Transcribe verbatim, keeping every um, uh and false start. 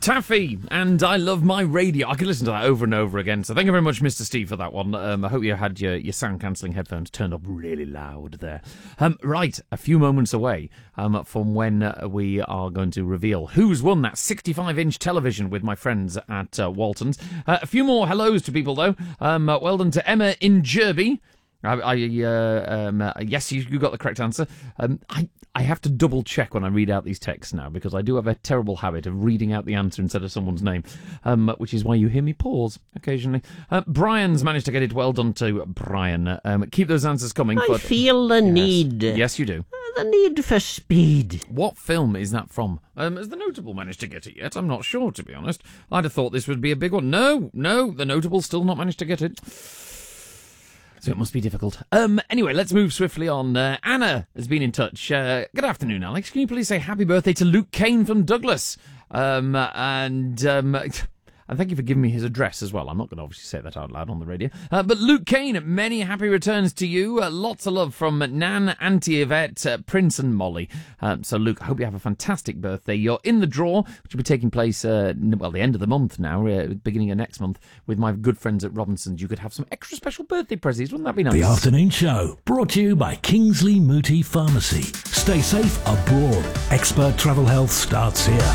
Taffy, and I love my radio. I could listen to that over and over again. So thank you very much, Mister Steve, for that one. Um, I hope you had your, your sound-cancelling headphones turned up really loud there. Um, right, a few moments away um, from when uh, we are going to reveal who's won that sixty-five inch television with my friends at uh, Walton's. Uh, a few more hellos to people, though. Um, uh, well done to Emma in Jerby. I, I uh, um, uh, yes, you, you got the correct answer. Um, I, I have to double check when I read out these texts now because I do have a terrible habit of reading out the answer instead of someone's name, um, which is why you hear me pause occasionally. Uh, Brian's managed to get it. Well done to Brian. Um, keep those answers coming. I but, feel the yes. need. Yes, you do. The need for speed. What film is that from? Um, has the Notable managed to get it yet? I'm not sure, to be honest. I'd have thought this would be a big one. No, no, the Notable still not managed to get it. So it must be difficult. Um, anyway, let's move swiftly on. Uh, Anna has been in touch. Uh, good afternoon, Alex. Can you please say happy birthday to Luke Kane from Douglas? Um, and... Um, And thank you for giving me his address as well. I'm not going to obviously say that out loud on the radio. Uh, but Luke Kane, many happy returns to you. Uh, lots of love from Nan, Auntie Yvette, uh, Prince and Molly. Um, so, Luke, I hope you have a fantastic birthday. You're in the draw, which will be taking place, uh, well, the end of the month now, uh, beginning of next month, with my good friends at Robinson's. You could have some extra special birthday presents. Wouldn't that be nice? The Afternoon Show, brought to you by Kingsley Mooti Pharmacy. Stay safe abroad. Expert travel health starts here.